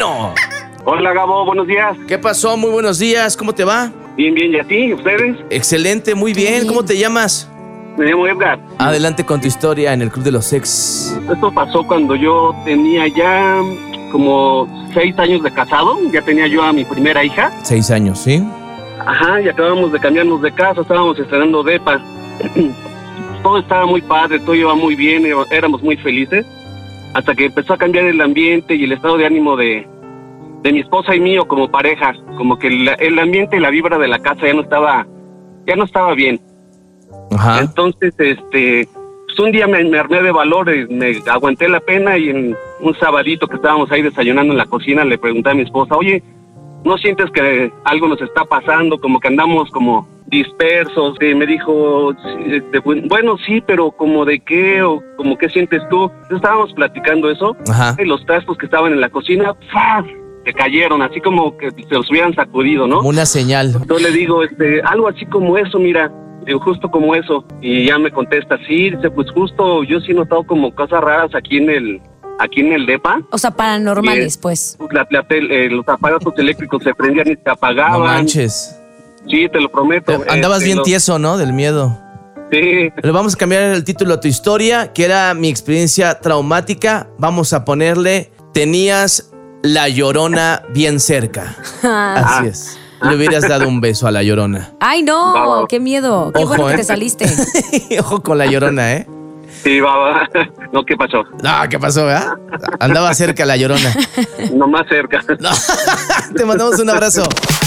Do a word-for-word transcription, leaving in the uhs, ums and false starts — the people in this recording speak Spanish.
bueno. Hola, Gabo, buenos días. ¿Qué pasó? Muy buenos días, ¿cómo te va? Bien, bien, ¿y a ti? ¿Ustedes? Excelente, muy bien. ¿Cómo te llamas? Me llamo Edgar. Adelante con tu historia en el Club de los Ex. Esto pasó cuando yo tenía ya como seis años de casado. Ya tenía yo a mi primera hija. Seis años, ¿sí? Ajá, y acabamos de cambiarnos de casa, estábamos estrenando depa. Todo estaba muy padre, todo iba muy bien, éramos muy felices. Hasta que empezó a cambiar el ambiente y el estado de ánimo de, de mi esposa y mío como pareja. Como que el, el ambiente y la vibra de la casa ya no estaba, ya no estaba bien. Ajá. Entonces, este, pues un día me, me armé de valor, me aguanté la pena y en un sabadito que estábamos ahí desayunando en la cocina le pregunté a mi esposa, oye, ¿no sientes que algo nos está pasando? Como que andamos como dispersos. Y me dijo, este, bueno, sí, pero ¿como de qué? ¿O como qué sientes tú? Entonces estábamos platicando eso. Ajá. Y los trastos que estaban en la cocina, ¡faz!, se cayeron, así como que se los hubieran sacudido, ¿no? Como una señal. Entonces le digo, este, algo así como eso, mira. Digo, justo como eso. Y ya me contesta, sí, dice, pues justo yo sí he notado como cosas raras aquí en el... aquí en el depa. O sea, paranormales, y, pues. La, la, eh, los aparatos eléctricos se prendían y se apagaban. No manches. Sí, te lo prometo. Andabas este, bien lo... tieso, ¿no? Del miedo. Sí. Le vamos a cambiar el título a tu historia, que era mi experiencia traumática. Vamos a ponerle, tenías la Llorona bien cerca. Así es. Le hubieras dado un beso a la Llorona. Ay, no, wow. Qué miedo. Qué Ojo, bueno ¿eh? que te saliste. Ojo con la Llorona, ¿eh? Sí, va, va. No, ¿qué pasó? No, ¿qué pasó, verdad? Andaba cerca la Llorona. No más cerca. No. Te mandamos un abrazo.